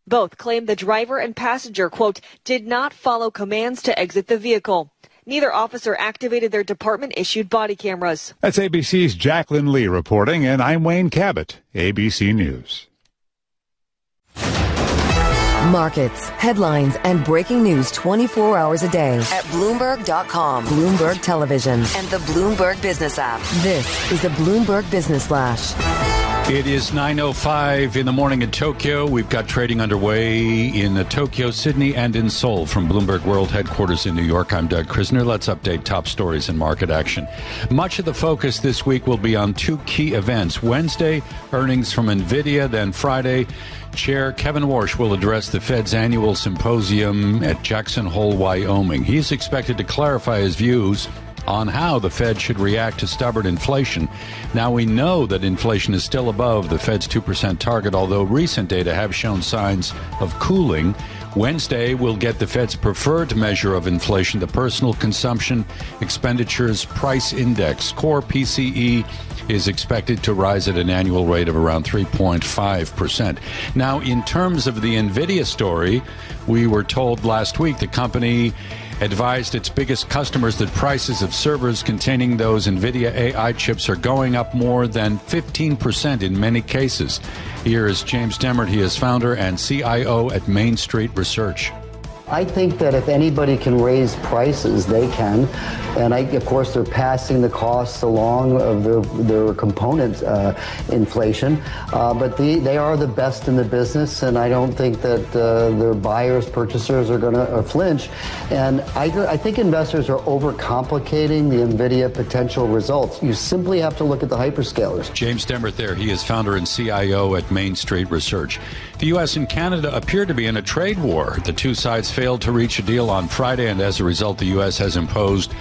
Both claim the driver and passenger, quote, did not follow commands to exit the vehicle. Neither officer activated their department-issued body cameras. That's ABC's Jacqueline Lee reporting, and I'm Wayne Cabot, ABC News. Markets, headlines, and breaking news 24 hours a day at Bloomberg.com, Bloomberg Television, and the Bloomberg Business app. This is a Bloomberg Business Flash. It is 9:05 in the morning in Tokyo. We've got trading underway in Tokyo, Sydney, and in Seoul. From Bloomberg World Headquarters in New York, I'm Doug Krisner. Let's update top stories and market action. Much of the focus this week will be on two key events. Wednesday, earnings from NVIDIA. Then Friday, Chair Kevin Warsh will address the Fed's annual symposium at Jackson Hole, Wyoming. He is expected to clarify his views on how the Fed should react to stubborn inflation. Now, we know that inflation is still above the Fed's 2% target, although recent data have shown signs of cooling. Wednesday, we'll get the Fed's preferred measure of inflation, the Personal Consumption Expenditures Price Index. Core PCE is expected to rise at an annual rate of around 3.5%. Now, in terms of the NVIDIA story, we were told last week the company advised its biggest customers that prices of servers containing those NVIDIA AI chips are going up more than 15% in many cases. Here is James Demmert. He is founder and CIO at Main Street Research. I think that if anybody can raise prices, they can. And of course, they're passing the costs along of their component inflation. But they are the best in the business, and I don't think that their buyers, purchasers are going to flinch. And I think investors are overcomplicating the NVIDIA potential results. You simply have to look at the hyperscalers. James Demmert there. He is founder and CIO at Main Street Research. The U.S. and Canada appear to be in a trade war. The two sides failed to reach a deal on Friday, and as a result, the U.S. has imposed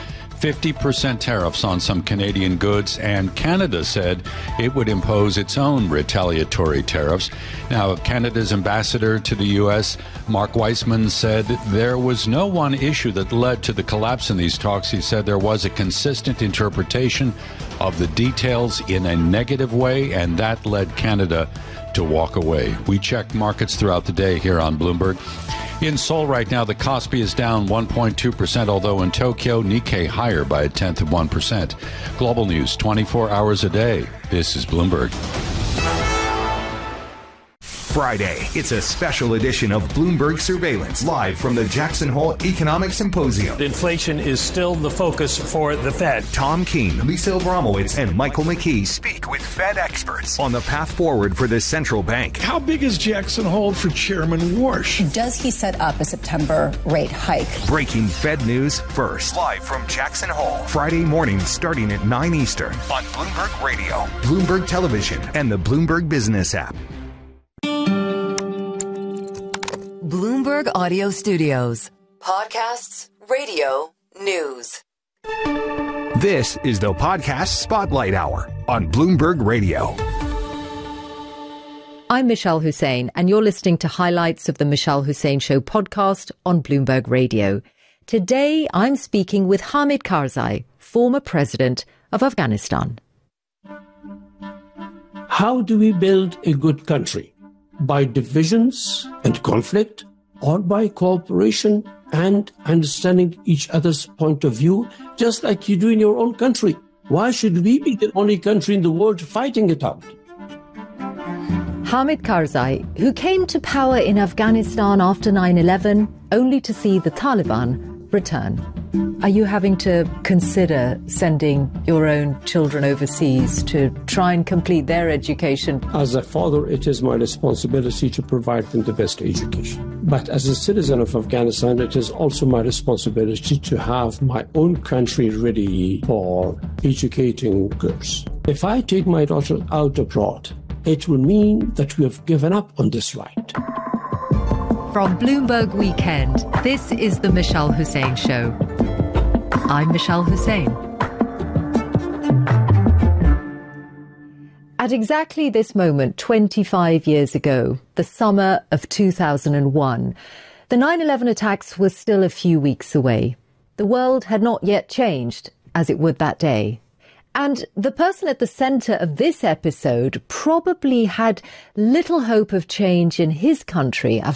50% tariffs on some Canadian goods, and Canada said it would impose its own retaliatory tariffs. Now, Canada's ambassador to the U.S., Mark Weissman, said there was no one issue that led to the collapse in these talks. He said there was a consistent interpretation of the details in a negative way, and that led Canada to walk away. We checked markets throughout the day here on Bloomberg. In Seoul right now, the Kospi is down 1.2%, although in Tokyo, Nikkei higher by 0.1%. Global news 24 hours a day. This is Bloomberg. Friday, it's a special edition of Bloomberg Surveillance, live from the Jackson Hole Economic Symposium. Inflation is still the focus for the Fed. Tom Keene, Lisa Abramowitz, and Michael McKee speak with Fed experts on the path forward for the central bank. How big is Jackson Hole for Chairman Warsh? Does he set up a September rate hike? Breaking Fed news first. Live from Jackson Hole. Friday morning starting at 9 Eastern on Bloomberg Radio, Bloomberg Television, and the Bloomberg Business app. Bloomberg Audio Studios. Podcasts, radio, news. This is the Podcast Spotlight Hour on Bloomberg Radio. I'm Michelle Hussein, and you're listening to highlights of the Michelle Hussein Show podcast on Bloomberg Radio. Today, I'm speaking with Hamid Karzai, former president of Afghanistan. How do we build a good country? By divisions and conflict, or by cooperation and understanding each other's point of view, just like you do in your own country? Why should we be the only country in the world fighting it out? Hamid Karzai, who came to power in Afghanistan after 9/11, only to see the Taliban return. Are you having to consider sending your own children overseas to try and complete their education? As a father, it is my responsibility to provide them the best education. But as a citizen of Afghanistan, it is also my responsibility to have my own country ready for educating girls. If I take my daughter out abroad, it will mean that we have given up on this right. From Bloomberg Weekend, this is the Michelle Hussein Show. I'm Michelle Hussein. At exactly this moment, 25 years ago, the summer of 2001, the 9/11 attacks were still a few weeks away. The world had not yet changed as it would that day. And the person at the center of this episode probably had little hope of change in his country,